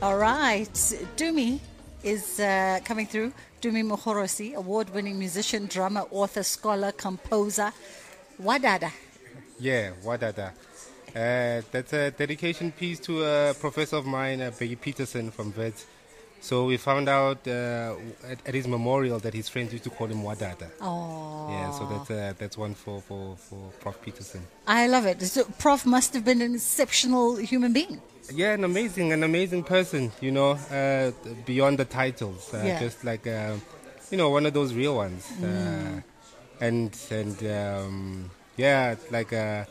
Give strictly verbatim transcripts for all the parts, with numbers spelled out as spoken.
All right. Dumi is uh, coming through. Dumi Mohorosi, award-winning musician, drummer, author, scholar, composer. Wadada. Yeah, Wadada. Uh, that's a dedication piece to a professor of mine, uh, Biggie Peterson from Wits. So we found out uh, at, at his memorial that his friends used to call him Wadada. Oh. Yeah, so that's uh, that's one for, for, for Prof Peterson. I love it. So Prof must have been an exceptional human being. Yeah, an amazing, an amazing person, you know, uh, beyond the titles. Uh, Yeah. Just like, uh, you know, one of those real ones. Mm. Uh, and, and um, yeah, like a,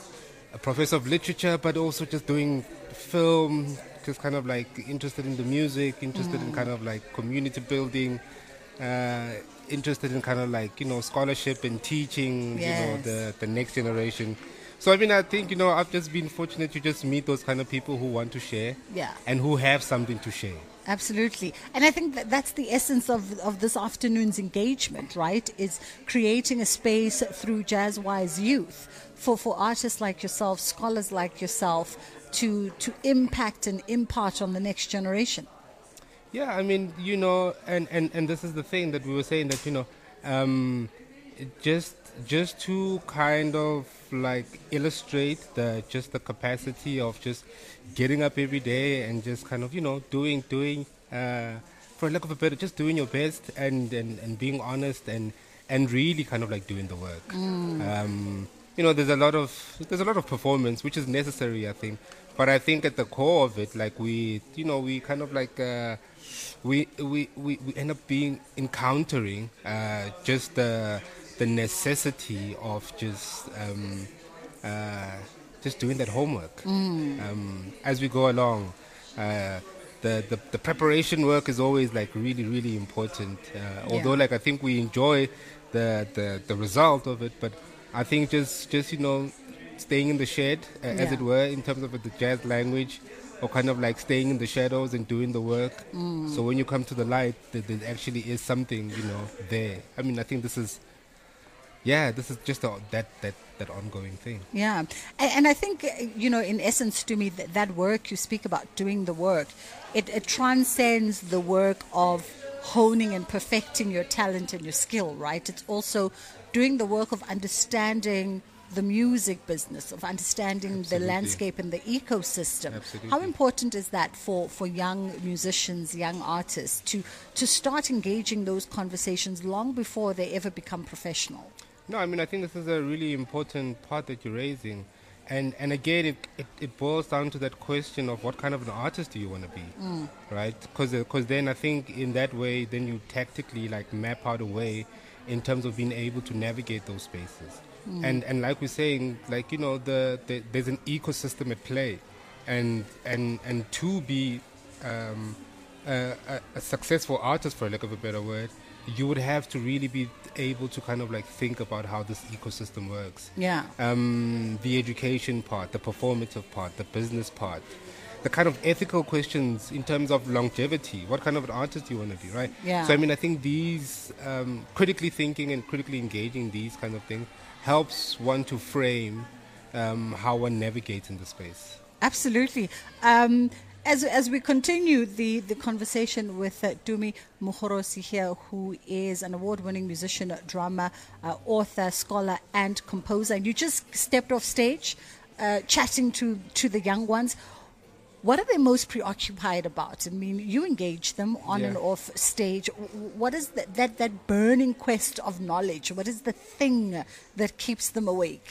a professor of literature, but also just doing film, just kind of like interested in the music, interested Mm. in kind of like community building, uh, interested in kind of like, you know, scholarship and teaching, Yes. you know, the, the next generation. So, I mean, I think, you know, I've just been fortunate to just meet those kind of people who want to share Yeah. and who have something to share. Absolutely. And I think that that's the essence of, of this afternoon's engagement, right? Is creating a space through Jazzwise Youth for, for artists like yourself, scholars like yourself, to, to impact and impart on the next generation. Yeah, I mean, you know, and, and, and this is the thing that we were saying that, you know, um, it just just to kind of like illustrate the just the capacity of just getting up every day and just kind of, you know, doing doing uh, for lack of a better, just doing your best and, and, and being honest and and really kind of like doing the work. Mm. Um, you know, there's a lot of there's a lot of performance which is necessary, I think. But I think at the core of it, like we, you know, we kind of like uh, we, we we we end up being encountering uh, just the the necessity of just um, uh, just doing that homework Mm. um, as we go along. Uh, the, the the preparation work is always like really really important. Uh, although Yeah. like I think we enjoy the, the the result of it, but I think just just you know staying in the shed, uh, as Yeah. it were, in terms of the jazz language, or kind of like staying in the shadows and doing the work. Mm. So when you come to the light, there, there actually is something, you know, there. I mean, I think this is, yeah, this is just a, that that that ongoing thing. Yeah. And, and I think, uh, you know, in essence, to me, that, that work you speak about, doing the work, it, it transcends the work of honing and perfecting your talent and your skill, right? It's also doing the work of understanding the music business, of understanding Absolutely. the landscape and the ecosystem. Absolutely. How important is that for, for young musicians, young artists, to, to start engaging those conversations long before they ever become professional? No, I mean, I think this is a really important part that you're raising. And and again, it, it, it boils down to that question of what kind of an artist do you want to be, Mm. right? Because then I think in that way, then you tactically like map out a way in terms of being able to navigate those spaces. Mm. And and like we're saying, like, you know, the, the there's an ecosystem at play. And, and, and to be um, a, a, a successful artist, for lack of a better word, you would have to really be able to kind of like think about how this ecosystem works. Yeah. Um, the education part, the performative part, the business part, the kind of ethical questions in terms of longevity. What kind of an artist do you want to be, right? Yeah. So I mean, I think these um, critically thinking and critically engaging these kind of things helps one to frame um, how one navigates in the space. Absolutely. Um, as as we continue the, the conversation with uh, Dumi Mohorosi here, who is an award-winning musician, drummer, uh, author, scholar, and composer, and you just stepped off stage, uh, chatting to, to the young ones. What are they most preoccupied about? I mean, you engage them on Yeah. and off stage. W- What is that, that that burning quest of knowledge? What is the thing that keeps them awake?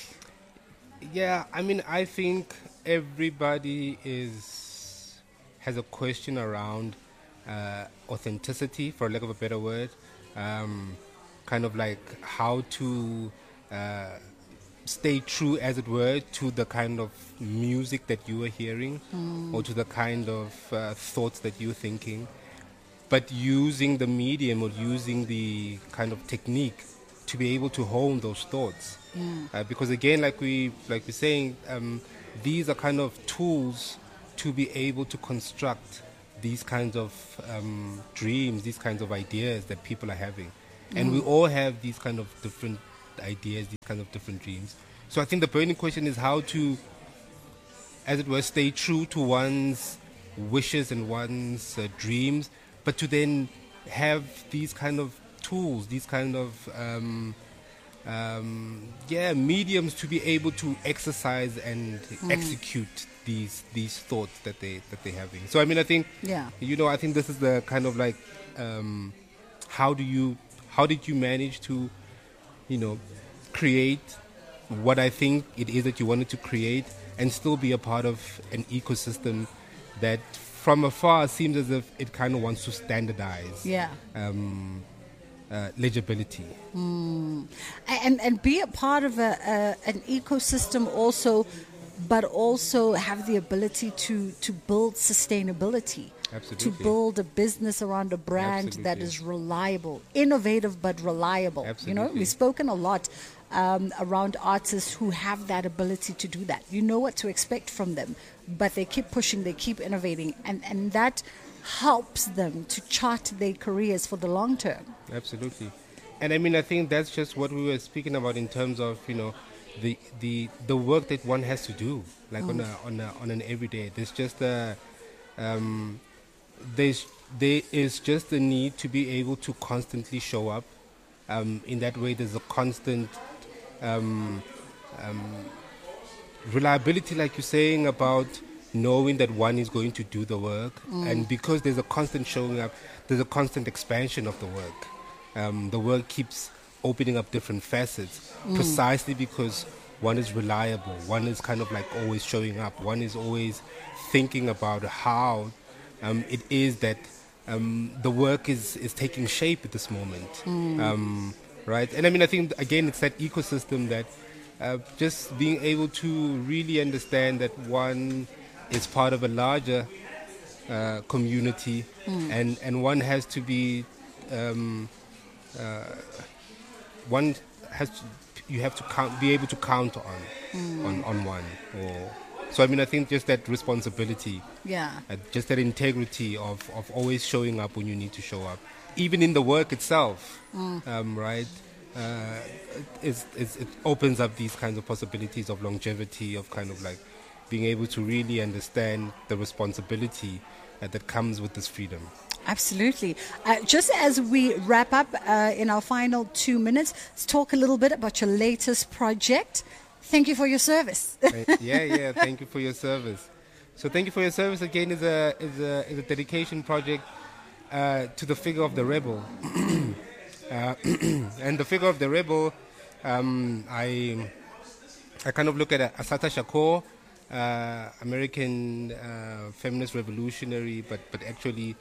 Yeah, I mean, I think everybody is has a question around uh, authenticity, for lack of a better word. Um, kind of like how to uh, stay true, as it were, to the kind of music that you are hearing, Mm. or to the kind of uh, thoughts that you're thinking, but using the medium or using the kind of technique to be able to hone those thoughts. Mm. Uh, because again, like we like we're saying, um, these are kind of tools to be able to construct these kinds of um, dreams, these kinds of ideas that people are having, and Mm. we all have these kind of different ideas, these kind of different dreams. So I think the burning question is how to, as it were, stay true to one's wishes and one's uh, dreams, but to then have these kind of tools, these kind of um, um, yeah mediums to be able to exercise and mm. execute these these thoughts that they that they're having. So I mean, I think yeah, you know, I think this is the kind of like um, how do you how did you manage to you know create what I think it is that you wanted to create and still be a part of an ecosystem that from afar seems as if it kind of wants to standardize yeah. um, uh, legibility. Mm. And, and be a part of a, a, an ecosystem also, but also have the ability to, to build sustainability. Absolutely. To build a business around a brand Absolutely. that is reliable, innovative but reliable. Absolutely. You know, we've spoken a lot um, around artists who have that ability to do that. You know what to expect from them, but they keep pushing, they keep innovating, and, and that helps them to chart their careers for the long term. Absolutely. And I mean, I think that's just what we were speaking about in terms of, you know, the the, the work that one has to do, like mm. on a, on a, on an everyday. There's just a um, there's there is just a need to be able to constantly show up. Um, in that way, there's a constant um, um, reliability, like you're saying, about knowing that one is going to do the work, mm. and because there's a constant showing up, there's a constant expansion of the work. Um, the work keeps opening up different facets, mm. precisely because one is reliable, one is kind of like always showing up, one is always thinking about how um, it is that um, the work is, is taking shape at this moment, mm. um, right? And I mean, I think, again, it's that ecosystem that uh, just being able to really understand that one is part of a larger uh, community, mm. and, and one has to be um, uh, one has to, you have to count, be able to count on, mm. on on one. Or so I mean, I think just that responsibility, yeah, uh, just that integrity of, of always showing up when you need to show up, even in the work itself, mm. um, right? Uh, it's, it's, it opens up these kinds of possibilities of longevity, of kind of like being able to really understand the responsibility uh, that comes with this freedom. Absolutely. Uh, just as we wrap up uh, in our final two minutes, let's talk a little bit about your latest project. Thank you for your service. yeah, yeah. Thank you for your service. So, thank you for your service again is a is a is a dedication project uh, to the figure of the rebel, uh, and the figure of the rebel. Um, I I kind of look at Assata Shakur, uh, American uh, feminist revolutionary, but but actually.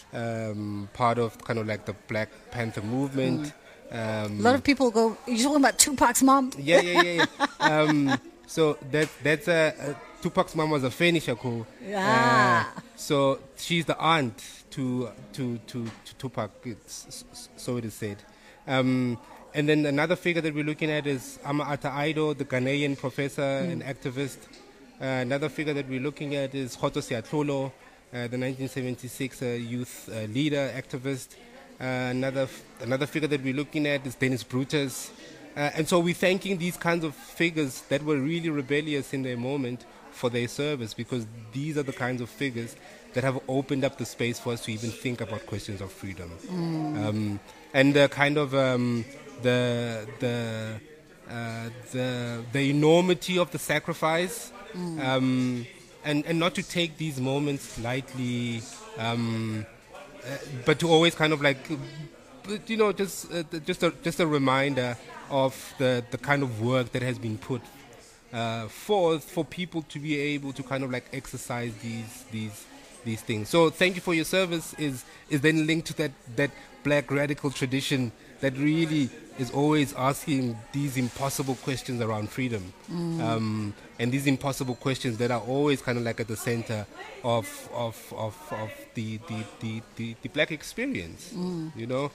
Um, part of kind of like the Black Panther movement. Mm. Um, a lot of people go, you're talking about Tupac's mom? Yeah, yeah, yeah. yeah. um, so that, that's a, uh, Tupac's mom was a Afeni Shakur. Yeah. Uh, so she's the aunt to to, to, to Tupac, it's, so it is said. Um, and then another figure that we're looking at is Ama Ata Aido, the Ghanaian professor mm. and activist. Uh, another figure that we're looking at is Khoto Siatlolo, Uh, the nineteen seventy-six uh, youth uh, leader, activist. Uh, another f- another figure that we're looking at is Dennis Brutus. Uh, and so we're thanking these kinds of figures that were really rebellious in their moment for their service, because these are the kinds of figures that have opened up the space for us to even think about questions of freedom. Mm. Um, and the kind of um, the the uh, the the enormity of the sacrifice. Mm. Um, And, and not to take these moments lightly, um, uh, but to always kind of like, you know, just uh, just a just a reminder of the, the kind of work that has been put uh, forth for people to be able to kind of like exercise these these these things. So thank you for your service is is then linked to that that Black radical tradition that really is always asking these impossible questions around freedom, mm. um, and these impossible questions that are always kind of like at the center of of of, of the, the, the, the, the Black experience, mm. you know.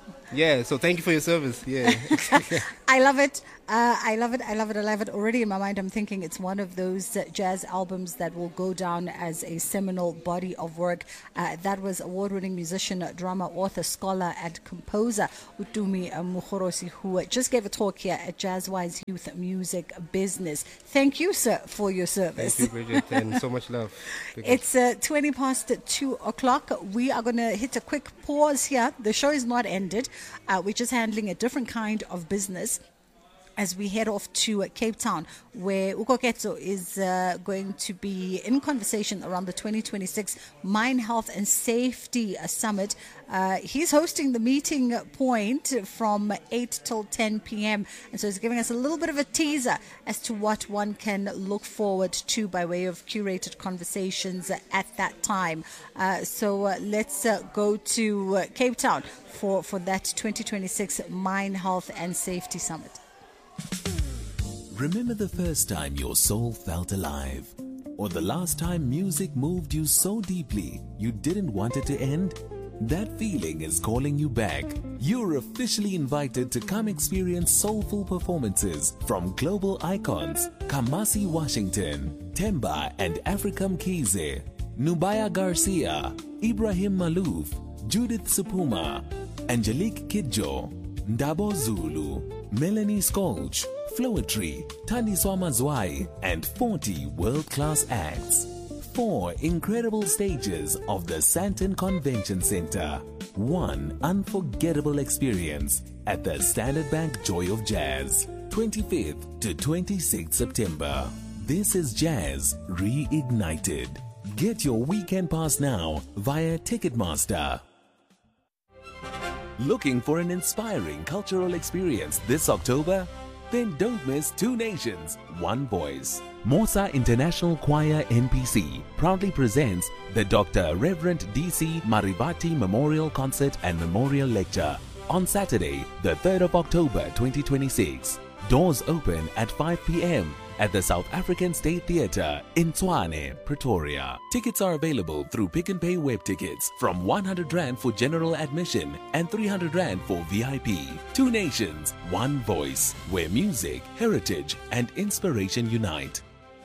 Yeah, so thank you for your service. Yeah. I love it. Uh, I love it. I love it. I love it. Already in my mind, I'm thinking it's one of those uh, jazz albums that will go down as a seminal body of work. Uh, that was award-winning musician, drama, author, scholar, and composer Utumi Mukhorosi, who uh, just gave a talk here at Jazzwise Youth Music Business. Thank you, sir, for your service. Thank you, Bridget, and so much love. It's uh, twenty past two o'clock. We are going to hit a quick pause here. The show is not ended. Uh, we're just handling a different kind of business as we head off to uh, Cape Town, where Ukoketso is uh, going to be in conversation around the twenty twenty-six Mine Health and Safety uh, Summit. Uh, he's hosting the meeting point from eight till ten p.m. And so he's giving us a little bit of a teaser as to what one can look forward to by way of curated conversations at that time. Uh, so uh, let's uh, go to uh, Cape Town for, for that twenty twenty-six Mine Health and Safety Summit. Remember the first time your soul felt alive? Or the last time music moved you so deeply you didn't want it to end? That feeling is calling you back. You're officially invited to come experience soulful performances from global icons Kamasi Washington, Temba and Africa Mkhize, Nubaya Garcia, Ibrahim Malouf, Judith Supuma, Angelique Kidjo, Ndabo Zulu, Melanie Skolch, Floetry, Thandiswa Mazwai, and forty world-class acts. Four incredible stages of the Sandton Convention Center. One unforgettable experience at the Standard Bank Joy of Jazz. twenty-fifth to twenty-sixth September. This is Jazz Reignited. Get your weekend pass now via Ticketmaster. Looking for an inspiring cultural experience this October? Then don't miss Two Nations, One Voice. Mosa International Choir N P C proudly presents the Doctor Reverend D C Marivati Memorial Concert and Memorial Lecture on Saturday, the third of October twenty twenty-six. Doors open at five p.m. at the South African State Theatre in Tshwane, Pretoria. Tickets are available through Pick and Pay web tickets from one hundred rand for general admission and three hundred rand for V I P. Two Nations, One Voice, where music, heritage, and inspiration unite.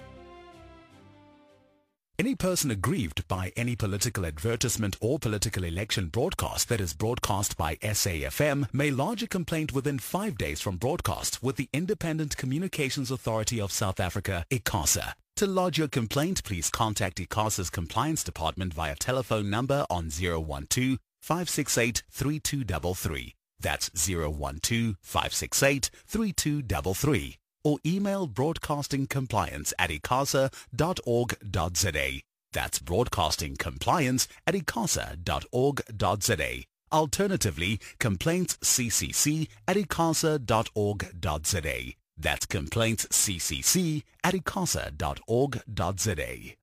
Any person aggrieved by any political advertisement or political election broadcast that is broadcast by S A F M may lodge a complaint within five days from broadcast with the Independent Communications Authority of South Africa, ICASA. To lodge your complaint, please contact ICASA's Compliance Department via telephone number on zero one two, five six eight, three two three three. That's zero one two, five six eight, three two three three. Or email broadcastingcompliance at icasa dot org dot za. That's broadcastingcompliance at icasa dot org dot za. Alternatively, complaintsccc at icasa dot org dot za. That's complaintsccc at icasa dot org dot za.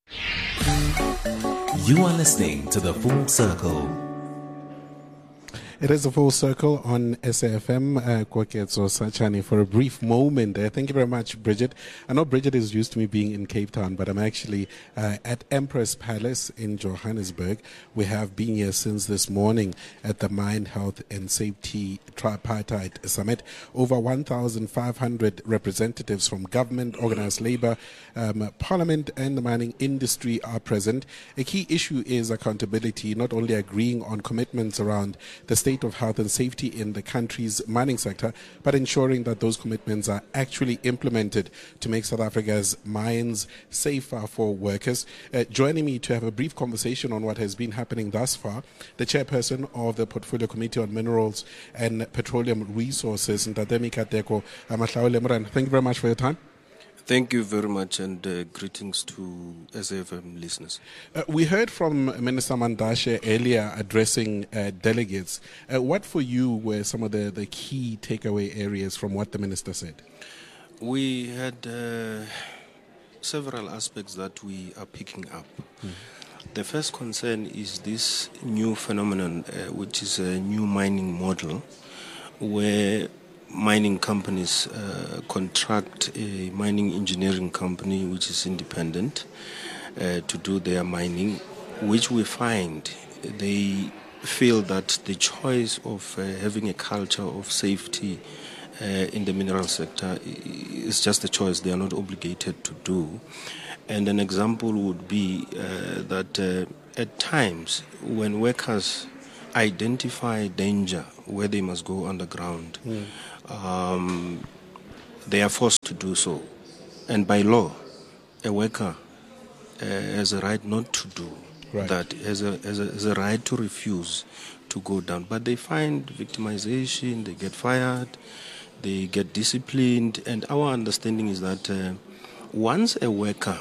You are listening to The Full Circle. It is a full circle on S A F M. Uh, Kwaketso Sachani for a brief moment. Uh, thank you very much, Bridget. I know Bridget is used to me being in Cape Town, but I'm actually uh, at Empress Palace in Johannesburg. We have been here since this morning at the Mine Health and Safety Tripartite Summit. Over one thousand five hundred representatives from government, organized labor, um, parliament, and the mining industry are present. A key issue is accountability, not only agreeing on commitments around the state of health and safety in the country's mining sector, but ensuring that those commitments are actually implemented to make South Africa's mines safer for workers. Uh, joining me to have a brief conversation on what has been happening thus far, the chairperson of the Portfolio Committee on Minerals and Petroleum Resources, Ntademi Kateko Mahlaule. Thank you very much for your time. Thank you very much, and uh, greetings to S A F M listeners. Uh, we heard from Minister Mandashe earlier addressing uh, delegates. Uh, what for you were some of the, the key takeaway areas from what the minister said? We had uh, several aspects that we are picking up. Mm. The first concern is this new phenomenon, uh, which is a new mining model, where mining companies uh, contract a mining engineering company which is independent uh, to do their mining, which we find they feel that the choice of uh, having a culture of safety uh, in the mineral sector is just a choice they are not obligated to do. And an example would be uh, that uh, at times when workers identify danger where they must go underground, mm. um, they are forced to do so. And by law, a worker uh, has a right not to do right. that, has a, has, a, has a right to refuse to go down. But they find victimization, they get fired, they get disciplined, and our understanding is that uh, once a worker,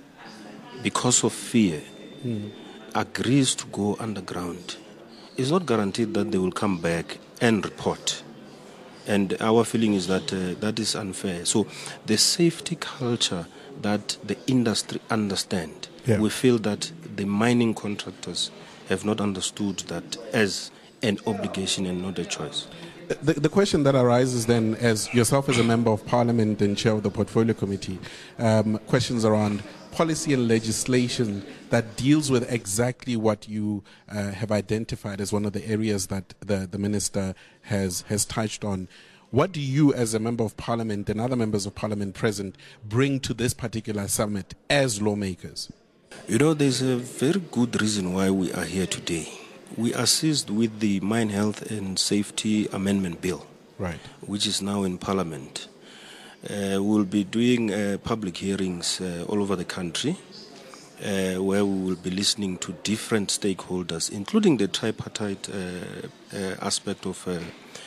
because of fear, mm. agrees to go underground, it's not guaranteed that they will come back and report. And our feeling is that uh, that is unfair. So the safety culture that the industry understand, yeah. we feel that the mining contractors have not understood that as an obligation and not a choice. The, the question that arises then, as yourself as a member of parliament and chair of the portfolio committee, um, questions around policy and legislation that deals with exactly what you uh, have identified as one of the areas that the, the minister has, has touched on. What do you, as a member of parliament and other members of parliament present, bring to this particular summit as lawmakers? You know, there's a very good reason why we are here today. We assist with the Mine Health and Safety Amendment Bill, right, which is now in Parliament. Uh, we'll be doing uh, public hearings uh, all over the country uh, where we will be listening to different stakeholders, including the tripartite uh, uh, aspect of uh,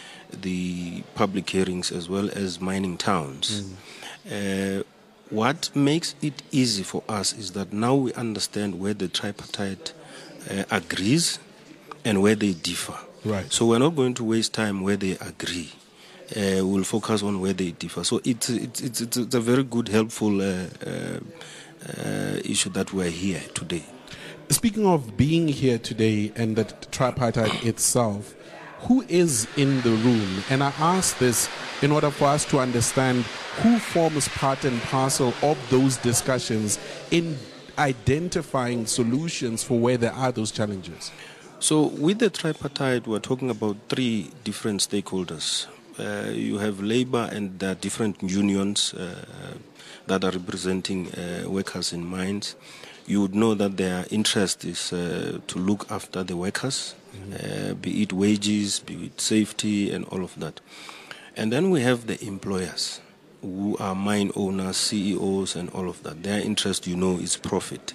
the public hearings as well as mining towns. Mm. Uh, what makes it easy for us is that now we understand where the tripartite uh, agrees and where they differ. Right. So we're not going to waste time where they agree. Uh, we'll focus on where they differ. So it's it's it's, it's a very good, helpful uh, uh, uh, issue that we're here today. Speaking of being here today and the tripartite itself, who is in the room? And I ask this in order for us to understand who forms part and parcel of those discussions in identifying solutions for where there are those challenges. So with the tripartite, we're talking about three different stakeholders. Uh, you have labor and there are different unions uh, that are representing uh, workers in mines. You would know that their interest is uh, to look after the workers, mm-hmm. uh, be it wages, be it safety, and all of that. And then we have the employers, who are mine owners, C E Os, and all of that. Their interest, you know, is profit.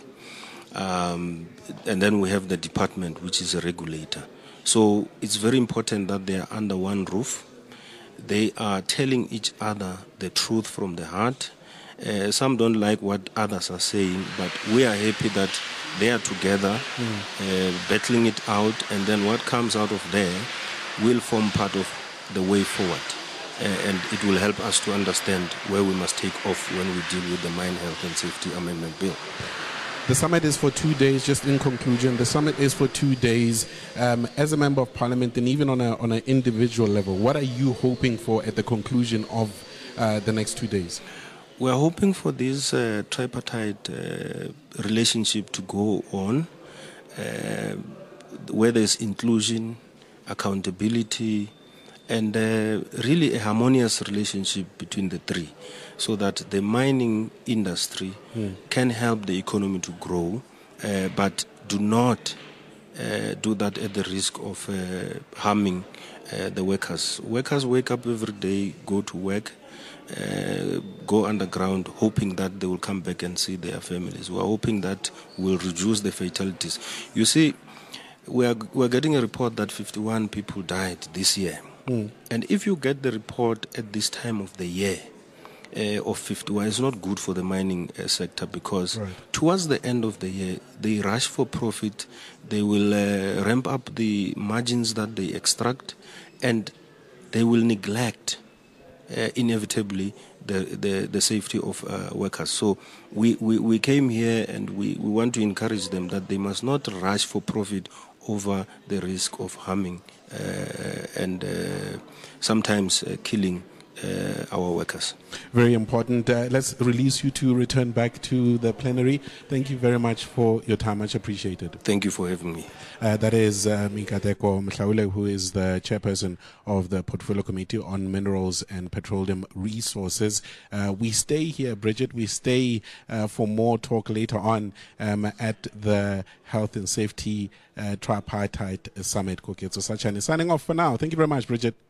Um, and then we have the department, which is a regulator. So it's very important that they are under one roof. They are telling each other the truth from the heart. Uh, some don't like what others are saying, but we are happy that they are together, mm. uh, battling it out, and then what comes out of there will form part of the way forward. Uh, and it will help us to understand where we must take off when we deal with the Mine Health and Safety Amendment Bill. The summit is for two days, just in conclusion. The summit is for two days. Um, as a member of parliament and even on, a, on an individual level, what are you hoping for at the conclusion of uh, the next two days? We are hoping for this uh, tripartite uh, relationship to go on, uh, where there's inclusion, accountability, and uh, really a harmonious relationship between the three, so that the mining industry mm. can help the economy to grow, uh, but do not uh, do that at the risk of uh, harming uh, the workers. Workers wake up every day, go to work, uh, go underground, hoping that they will come back and see their families. We are hoping that we'll reduce the fatalities. You see, we are, we are getting a report that fifty-one people died this year. Mm. And if you get the report at this time of the year uh, of fifty-one, it's not good for the mining uh, sector, because right. towards the end of the year, they rush for profit, they will uh, ramp up the margins that they extract, and they will neglect uh, inevitably the, the, the safety of uh, workers. So we, we, we came here and we, we want to encourage them that they must not rush for profit over the risk of harming uh, and uh, sometimes uh, killing uh, our workers. Very important. Uh, let's release you to return back to the plenary. Thank you very much for your time. Much appreciated. Thank you for having me. Uh, that is uh, Mikateko Mhlaule, who is the chairperson of the Portfolio Committee on Minerals and Petroleum Resources. Uh, we stay here, Bridget. We stay uh, for more talk later on um, at the Health and Safety uh, Tripartite Summit. Koketso Sachane. Signing off for now. Thank you very much, Bridget.